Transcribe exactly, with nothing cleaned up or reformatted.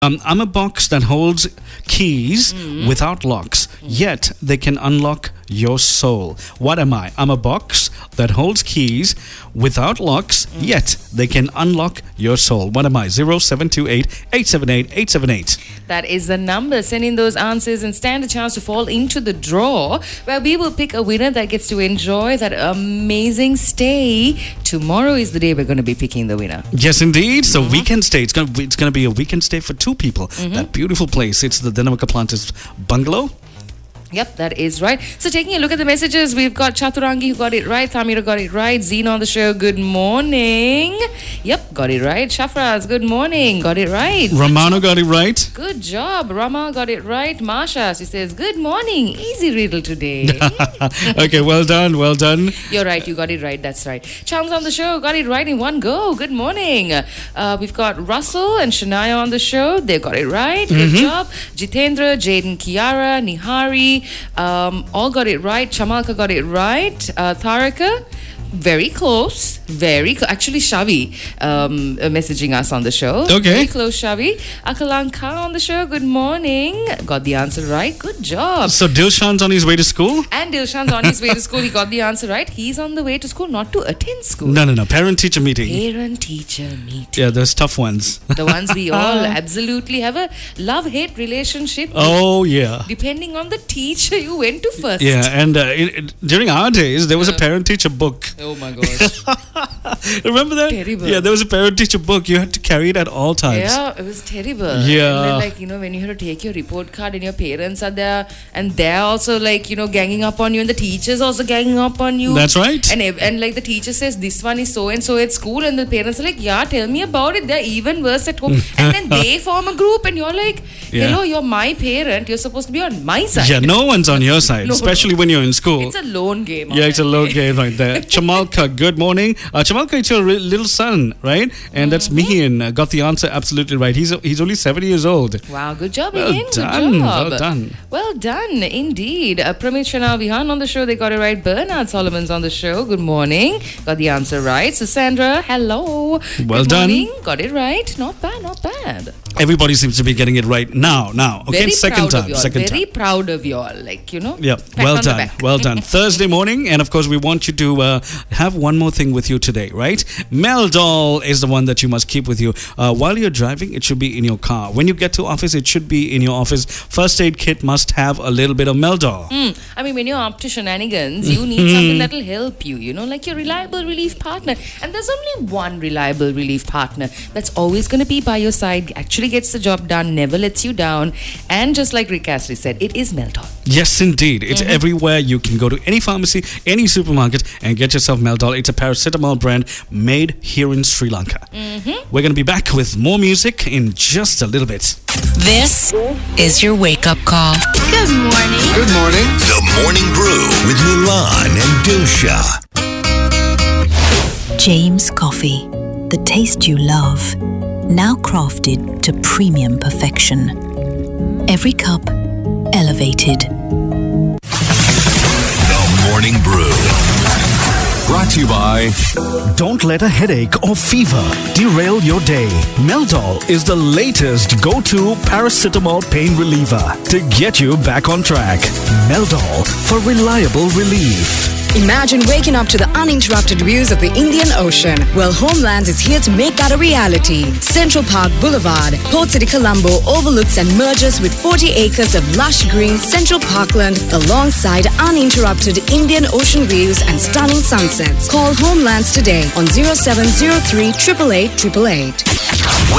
Um, I'm a box that holds keys mm. without locks, mm. yet they can unlock your soul. What am I? I'm a box that holds keys without locks, mm. yet they can unlock your soul. What am I? zero seven two eight, eight seven eight, eight seven eight. That is the number. Send in those answers and stand a chance to fall into the draw where we will pick a winner that gets to enjoy that amazing stay. Tomorrow is the day we're going to be picking the winner. Yes, indeed. So mm-hmm. weekend stay. It's going to, it's going to be a weekend stay for two people. Mm-hmm. That beautiful place. It's the Dinamaka Planters bungalow. Yep, that is right. So taking a look at the messages, we've got Chaturangi who got it right, Thamira got it right, Zeen on the show, good morning. Yep, got it right. Shafraz, good morning, got it right. Ramano got it right. Good job. Rama got it right. Marsha, she says, good morning. Easy riddle today. Okay, well done, well done. You're right, you got it right, that's right. Chams on the show, got it right in one go. Good morning. Uh, we've got Russell and Shania on the show. They got it right. Good mm-hmm. job. Jitendra, Jaden, Kiara, Nihari, Um, all got it right. Chamalka got it right. Uh, Tharaka, very close. Very close. Actually, Shavi um, uh, messaging us on the show. Okay. Very close, Shavi. Akalanka on the show. Good morning. Got the answer right. Good job. So Dilshan's on his way to school? And Dilshan's on his way to school. He got the answer right. He's on the way to school, not to attend school. No, no, no. Parent-teacher meeting. Parent-teacher meeting. Yeah, those tough ones. The ones we all absolutely have a love-hate relationship with. Oh, yeah. Depending on the teacher you went to first. Yeah, and uh, it, it, during our days, there was uh, a parent-teacher book. Oh, my gosh. Remember that? Terrible. Yeah, there was a parent-teacher book. You had to carry it at all times. Yeah, it was terrible. Yeah. And then, like, you know, when you had to take your report card and your parents are there and they're also, like, you know, ganging up on you and the teacher's also ganging up on you. That's right. And, and like, the teacher says, this one is so-and-so at school, and the parents are like, yeah, tell me about it. They're even worse at home. And then they form a group and you're like, hello, yeah. you're my parent. You're supposed to be on my side. Yeah, no one's on your side, no, especially no. when you're in school. It's a lone game. Yeah, it's a lone game right there. Chamalka, good morning. Uh, Chamalka, it's your little son, right? And mm-hmm. that's Mihian. Uh, got the answer absolutely right. He's he's only seven years old. Wow, good job, well Mihian. Done, good job. Well done. Well done, indeed. Uh, Pramit Shana Vihan on the show. They got it right. Bernard Solomon's on the show. Good morning. Got the answer right. So Sandra, hello. Well good done. Morning. Got it right. Not bad, not bad. Everybody seems to be getting it right now. Now, okay, Very second proud time. Of you all. Second Very time. proud of you all. Like, you know. Yeah. Well done. Well done. Thursday morning, and of course, we want you to uh, have one more thing with you today, right? Meldol is the one that you must keep with you. Uh, while you're driving, it should be in your car. When you get to office, it should be in your office. First aid kit must have a little bit of Meldol. Mm. I mean, when you're up to shenanigans, you need something that will help you, you know, like your reliable relief partner. And there's only one reliable relief partner that's always going to be by your side, actually gets the job done, never lets you down. And just like Rick Astley said, it is Meldol. Yes, indeed. It's mm-hmm. everywhere. You can go to any pharmacy, any supermarket, and get yourself Meldol. It's a paracetamol brand made here in Sri Lanka. Mm-hmm. We're going to be back with more music in just a little bit. This is your wake-up call. Good morning. Good morning. The Morning Brew with Milan and Dilsha. James Coffee. The taste you love. Now crafted to premium perfection. Every cup elevated. The Morning Brew. Brought to you by... Don't let a headache or fever derail your day. Meldol is the latest go-to paracetamol pain reliever to get you back on track. Meldol for reliable relief. Imagine waking up to the uninterrupted views of the Indian Ocean. Well, Homelands is here to make that a reality. Central Park Boulevard, Port City, Colombo overlooks and merges with forty acres of lush green Central Parkland alongside uninterrupted Indian Ocean views and stunning sunsets. Call Homelands today on zero seven zero three, eight eight eight, eight eight eight.